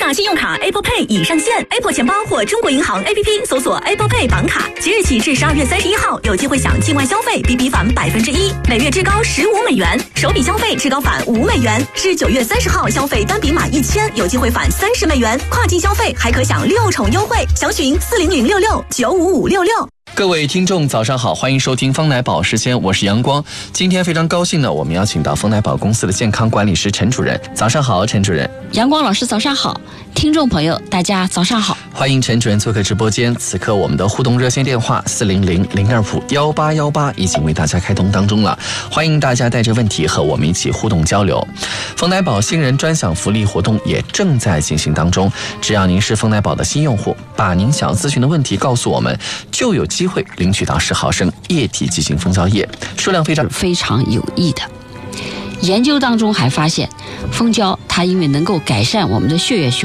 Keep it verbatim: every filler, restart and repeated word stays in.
卡信用卡 Apple Pay 已上线 ，Apple 钱包或中国银行 A P P 搜索 Apple Pay 绑卡，即日起至十二月三十一号，有机会享境外消费 B B 返百分之一，每月至高十五美元；首笔消费至高返五美元。至九月三十号消费单笔满一千，有机会返三十美元；跨境消费还可享六重优惠。详询四零零六六九五五六六。 各位听众早上好，欢迎收听丰奶宝时间，我是阳光。今天非常高兴呢，我们邀请到丰奶宝公司的健康管理师陈主任。早上好，陈主任。 阳光老师早上好，听众朋友大家早上好， 欢迎陈主任做客直播间。此刻我们的互动热线电话四零零零二五幺八幺八已经为大家开通当中了，欢迎大家带着问题和我们一起互动交流。丰奶宝新人专享福利活动也正在进行当中，只要您是丰奶宝的新用户，把您想要咨询的问题告诉我们，就有机会领取到十毫升液体剂型蜂胶液，数量非常非常有益的。研究当中还发现，蜂胶它因为能够改善我们的血液循